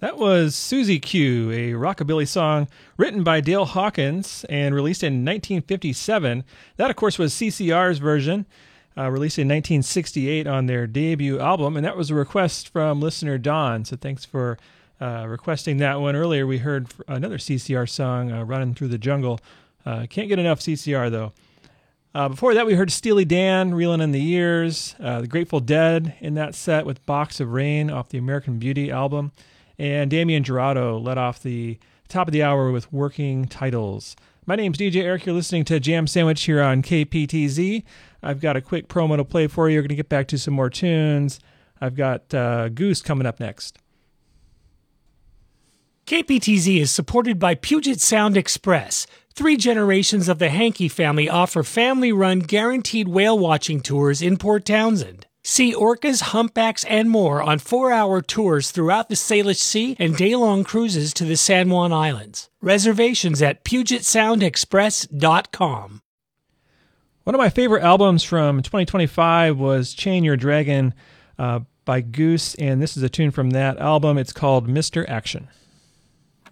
That was Susie Q, a rockabilly song written by Dale Hawkins and released in 1957. That, of course, was CCR's version, released in 1968 on their debut album, and that was a request from listener Don, so thanks for requesting that one. Earlier we heard another CCR song, Running Through the Jungle. Can't get enough CCR, though. Before that, we heard Steely Dan, Reelin' in the Years, the Grateful Dead in that set with Box of Rain off the American Beauty album, and Damien Jurado led off the top of the hour with Working Titles. My name's DJ Eric. You're listening to Jam Sandwich here on KPTZ. I've got a quick promo to play for you. We're going to get back to some more tunes. I've got Goose coming up next. KPTZ is supported by Puget Sound Express. 3 generations of the Hankey family offer family-run guaranteed whale-watching tours in Port Townsend. See orcas, humpbacks, and more on 4-hour tours throughout the Salish Sea and day-long cruises to the San Juan Islands. Reservations at PugetSoundExpress.com. One of my favorite albums from 2025 was Chain Your Dragon by Goose, and this is a tune from that album. It's called Mr. Action.